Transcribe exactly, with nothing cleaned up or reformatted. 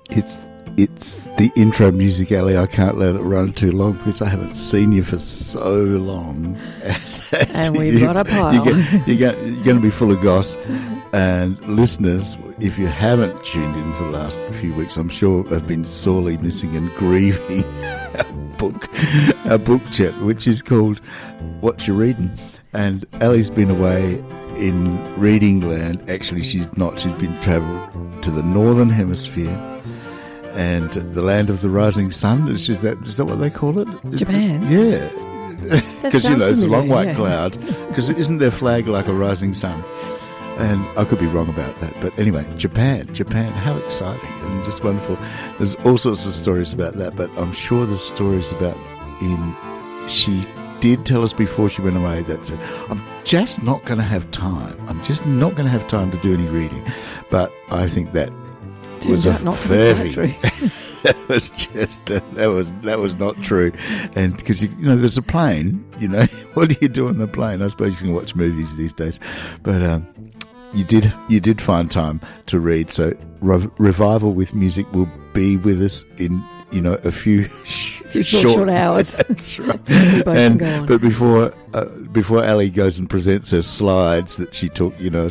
It's it's the intro music, Ali. I can't let it run too long because I haven't seen you for so long. And we've got a pile. You get, you get, you're going to be full of goss. And listeners, if you haven't tuned in for the last few weeks, I'm sure have been sorely missing and grieving our book, our book chat, which is called What You Reading. And Ali's been away in reading land. Actually, she's not. She's been travelled to the northern hemisphere and the land of the rising sun. Is, is that is that what they call it? Japan. Yeah. Because, you know, it's a long white yeah. cloud. Because isn't their flag like a rising sun? And I could be wrong about that. But anyway, Japan, Japan, how exciting and just wonderful. There's all sorts of stories about that, but I'm sure there's stories about in... She did tell us before she went away that uh, I'm just not going to have time. I'm just not going to have time to do any reading. But I think that Turns was a out not to be furphy. true. That was just that, that was that was not true, and because you, you know there's a plane, you know what do you do on the plane? I suppose you can watch movies these days, but um, you did you did find time to read. So Re- Revival with Music will be with us in you know a few, sh- few short, short hours. That's right. And but before uh, before Ali goes and presents her slides that she took, you know.